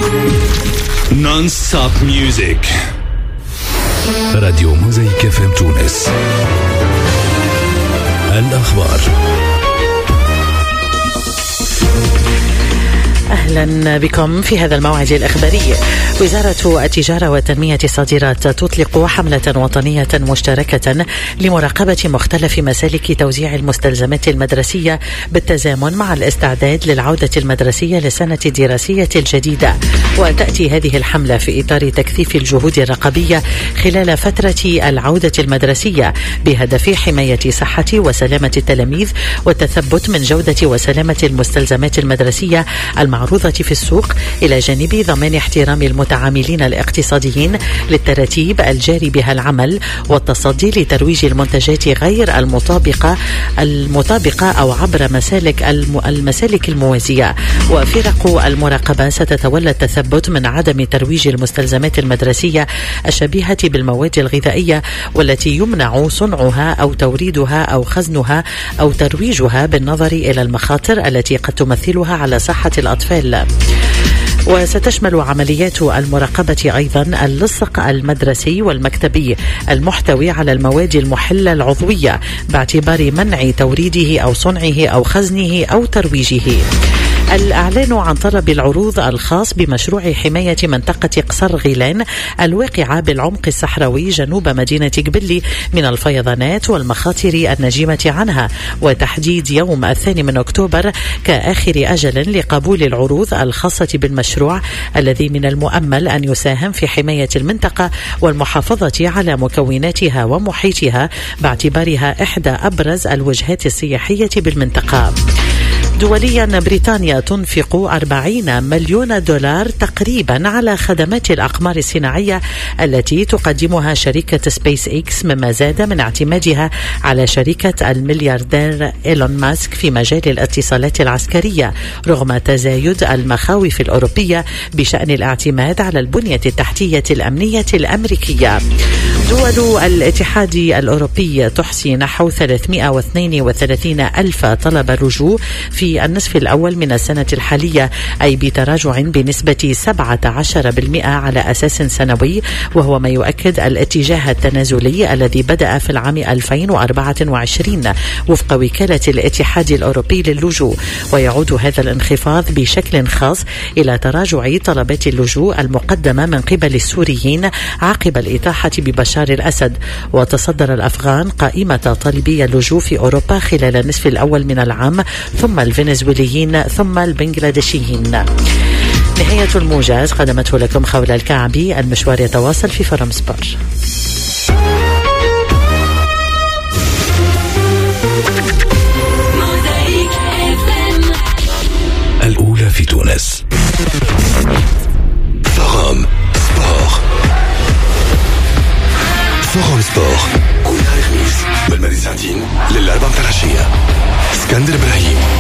Non-stop music. راديو موزايك FM تونس. الأخبار. أهلا بكم في هذا الموعد الإخباري. وزارة التجارة وتنمية الصادرات تطلق حملة وطنية مشتركة لمراقبة مختلف مسالك توزيع المستلزمات المدرسية بالتزامن مع الاستعداد للعودة المدرسية للسنة الدراسية الجديدة. وتأتي هذه الحملة في إطار تكثيف الجهود الرقابية خلال فترة العودة المدرسية بهدف حماية صحة وسلامة التلاميذ والتثبت من جودة وسلامة المستلزمات المدرسية المعروضة في السوق، إلى جانب ضمان احترام المتعاملين الاقتصاديين للتراتيب الجاري بها العمل والتصدي لترويج المنتجات غير المطابقة أو عبر المسالك الموازية. وفرق المراقبة ستتولى التثبت من عدم ترويج المستلزمات المدرسية الشبيهة بالمواد الغذائية والتي يمنع صنعها أو توريدها أو خزنها أو ترويجها بالنظر إلى المخاطر التي قد تمثلها على صحة الأطفال. وستشمل عمليات المراقبة أيضا اللصق المدرسي والمكتبي المحتوي على المواد المحلة العضوية باعتبار منع توريده أو صنعه أو خزنه أو ترويجه. الإعلان عن طلب العروض الخاص بمشروع حماية منطقة قصر غيلان الواقعة بالعمق الصحراوي جنوب مدينة قبلي من الفيضانات والمخاطر الناجمة عنها، وتحديد يوم 2 أكتوبر كآخر أجل لقبول العروض الخاصة بالمشروع الذي من المؤمل أن يساهم في حماية المنطقة والمحافظة على مكوناتها ومحيطها باعتبارها إحدى أبرز الوجهات السياحية بالمنطقة. دوليا، بريطانيا تنفق 40 مليون دولار تقريبا على خدمات الأقمار الصناعية التي تقدمها شركة سبيس إكس، مما زاد من اعتمادها على شركة الملياردير إيلون ماسك في مجال الاتصالات العسكرية رغم تزايد المخاوف الأوروبية بشأن الاعتماد على البنية التحتية الأمنية الأمريكية. دول الاتحاد الأوروبي تحصي نحو 332 ألف طلب رجوع في النصف الأول من السنة الحالية، أي بتراجع بنسبة 17% على أساس سنوي، وهو ما يؤكد الاتجاه التنازلي الذي بدأ في العام 2024 وفق وكالة الاتحاد الأوروبي للجوء. ويعود هذا الانخفاض بشكل خاص إلى تراجع طلبات اللجوء المقدمة من قبل السوريين عقب الإطاحة ببشار الأسد. وتصدر الأفغان قائمة طالبي اللجوء في أوروبا خلال النصف الأول من العام، ثم الفنزويليين، ثم البنغلاديشيين. نهاية الموجز قدمته لكم خولة الكعبي. المشوار يتواصل في فرم سبور. الأولى في تونس. فرم سبور. فرم سبور كل خميس من 8 لل4 العشية. اسكندر إبراهيم.